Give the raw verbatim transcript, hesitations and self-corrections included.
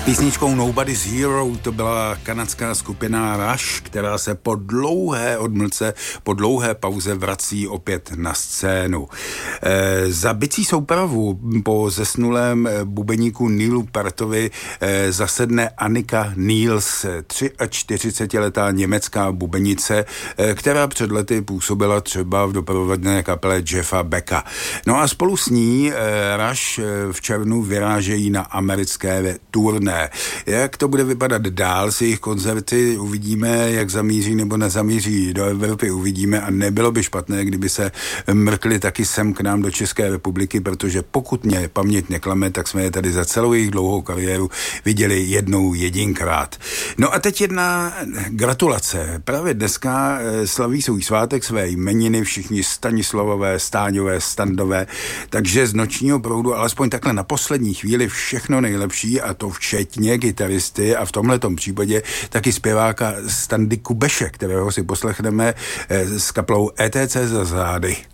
písničkou Nobody's Hero, to byla kanadská skupina Rush, která se po dlouhé odmlce, po dlouhé pauze vrací opět na scénu. E, za bicí soupravu po zesnulém bubeníku Nealu Peartovi e, zasedne Annika Niels, čtyřicetiletá německá bubenice, e, která před lety působila třeba v doprovodné kapele Jeffa Becka. No a spolu s ní e, Rush e, v červnu vyrážejí na americké turné. Jak to bude vypadat dál s jejich koncerty, uvidíme, jak zamíří nebo nezamíří do Evropy, uvidíme a nebylo by špatné, kdyby se mrkli taky sem k nám do České republiky, protože pokud mě paměť neklame, tak jsme je tady za celou jejich dlouhou kariéru viděli jednou jedinkrát. No a teď jedna gratulace. Právě dneska slaví svůj svátek, své jmeniny, všichni Stanislavové, Stáňové, Standové, takže z nočního proudu alespoň takhle na poslední chvíli všechno nejlepší, a to včetně kytaristy a v tomhletom případě taky zpěváka Standy Kubeše, kterého si poslechneme s kapelou E T C za zády.